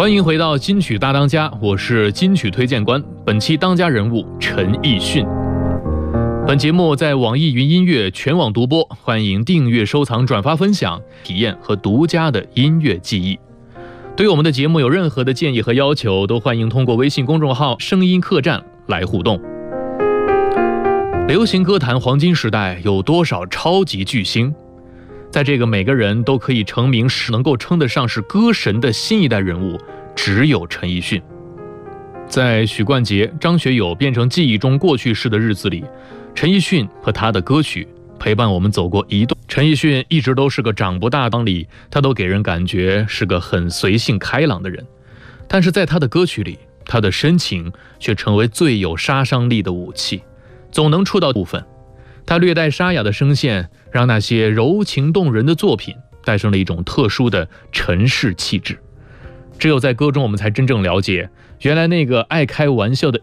欢迎回到金曲大当家，我是金曲推荐官。本期当家人物陈奕迅。本节目在网易云音乐全网独播，欢迎订阅、收藏、转发、分享，体验和独家的音乐记忆。对我们的节目有任何的建议和要求，都欢迎通过微信公众号声音客栈来互动。流行歌坛黄金时代有多少超级巨星？在这个每个人都可以成名，能够称得上是歌神的新一代人物，只有陈奕迅。在许冠杰、张学友变成记忆中过去式的日子里，陈奕迅和他的歌曲陪伴我们走过一段。陈奕迅一直都是个长不大当里，他都给人感觉是个很随性开朗的人，但是在他的歌曲里，他的深情却成为最有杀伤力的武器，总能触到部分。他略带沙哑的声线，让那些柔情动人的作品带上了一种特殊的尘世气质。只有在歌中，我们才真正了解，原来那个爱开玩笑的